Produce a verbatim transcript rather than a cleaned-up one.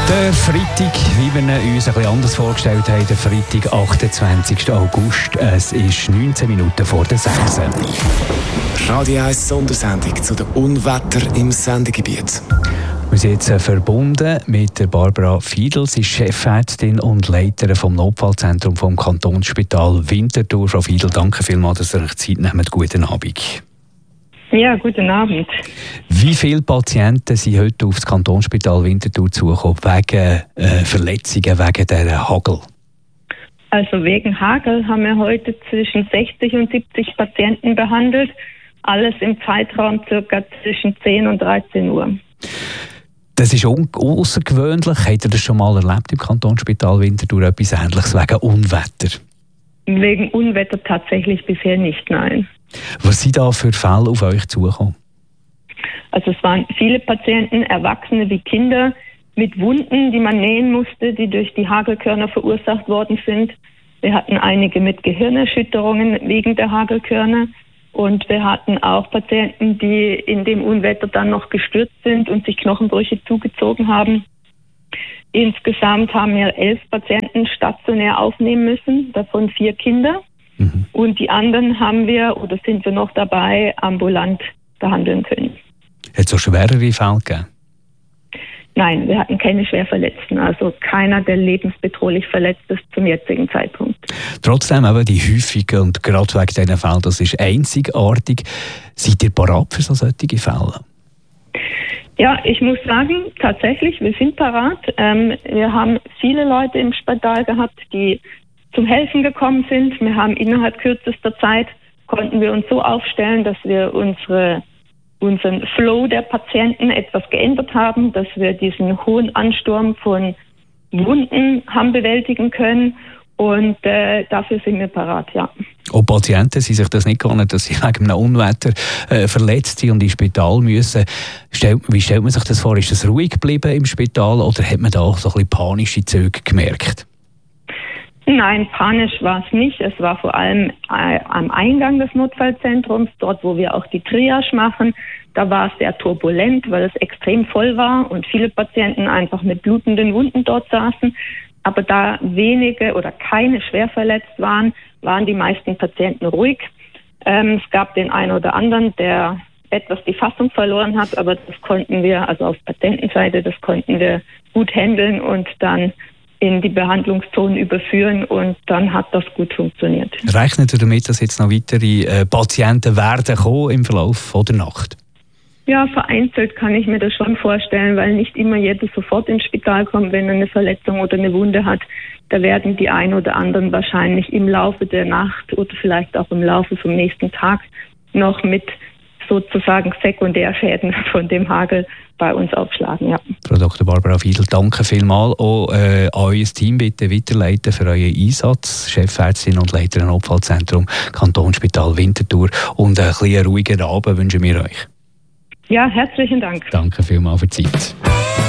Der Freitag, wie wir ihn uns ein bisschen anders vorgestellt haben, der Freitag, achtundzwanzigsten August. Es ist neunzehn Minuten vor der sechs. Radio eins Sondersendung zu den Unwettern im Sendegebiet. Wir sind jetzt verbunden mit der Barbara Fiedl. Sie ist Chefärztin und Leiterin vom Notfallzentrum vom Kantonsspital Winterthur. Frau Fiedl, danke vielmals, dass Sie sich Zeit nehmen. Guten Abend. Ja, guten Abend. Wie viele Patienten sind heute auf das Kantonsspital Winterthur zugekommen wegen äh, Verletzungen, wegen dieser Hagel? Also wegen Hagel haben wir heute zwischen sechzig und siebzig Patienten behandelt. Alles im Zeitraum circa zwischen zehn und dreizehn Uhr. Das ist un- außergewöhnlich. Habt ihr das schon mal erlebt im Kantonsspital Winterthur, etwas Ähnliches wegen Unwetter? Wegen Unwetter tatsächlich bisher nicht, nein. Was sind da für Fälle auf euch zugekommen? Also es waren viele Patienten, Erwachsene wie Kinder, mit Wunden, die man nähen musste, die durch die Hagelkörner verursacht worden sind. Wir hatten einige mit Gehirnerschütterungen wegen der Hagelkörner. Und wir hatten auch Patienten, die in dem Unwetter dann noch gestürzt sind und sich Knochenbrüche zugezogen haben. Insgesamt haben wir elf Patienten stationär aufnehmen müssen, davon vier Kinder. Mhm. Und die anderen haben wir, oder sind wir noch dabei, ambulant behandeln können. Hat es auch schwerere Fälle gegeben? Nein, wir hatten keine Schwerverletzten, also keiner, der lebensbedrohlich verletzt ist zum jetzigen Zeitpunkt. Trotzdem eben die häufigen und gerade wegen diesen Fällen, das ist einzigartig. Seid ihr parat für so solche Fälle? Ja, ich muss sagen, tatsächlich, wir sind parat. Ähm, wir haben viele Leute im Spital gehabt, die zum Helfen gekommen sind. Wir haben innerhalb kürzester Zeit, konnten wir uns so aufstellen, dass wir unsere unseren Flow der Patienten etwas geändert haben, dass wir diesen hohen Ansturm von Wunden haben bewältigen können und äh, dafür sind wir parat, ja. Auch Patienten sind sich das nicht gewohnt, dass sie wegen einem Unwetter äh, verletzt sind und ins Spital müssen. Stell, wie stellt man sich das vor? Ist das ruhig geblieben im Spital oder hat man da auch so ein bisschen panische Züge gemerkt? Nein, panisch war es nicht. Es war vor allem äh, am Eingang des Notfallzentrums, dort wo wir auch die Triage machen. Da war es sehr turbulent, weil es extrem voll war und viele Patienten einfach mit blutenden Wunden dort saßen. Aber da wenige oder keine schwer verletzt waren, waren die meisten Patienten ruhig. Ähm, es gab den einen oder anderen, der etwas die Fassung verloren hat, aber das konnten wir, also auf Patientenseite, das konnten wir gut handeln und dann in die Behandlungszone überführen und dann hat das gut funktioniert. Rechnet ihr damit, dass jetzt noch weitere äh, Patienten werden kommen im Verlauf der Nacht? Ja, vereinzelt kann ich mir das schon vorstellen, weil nicht immer jeder sofort ins Spital kommt, wenn er eine Verletzung oder eine Wunde hat. Da werden die ein oder anderen wahrscheinlich im Laufe der Nacht oder vielleicht auch im Laufe vom nächsten Tag noch mit sozusagen Sekundärschäden von dem Hagel bei uns aufschlagen. Ja. Frau Doktor Barbara Fiedl, danke vielmals. Auch äh, an euer Team bitte weiterleiten für euren Einsatz. Chefärztin und Leiterin Notfallzentrum Kantonsspital Winterthur. Und einen bisschen ruhigen Abend wünschen wir euch. Ja, herzlichen Dank. Danke vielmals für die Zeit.